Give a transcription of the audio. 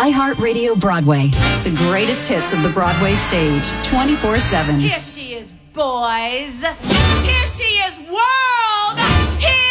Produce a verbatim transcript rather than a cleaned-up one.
iHeartRadio Broadway, the greatest hits of the Broadway stage, twenty-four seven. Here she is, boys. Here she is, world.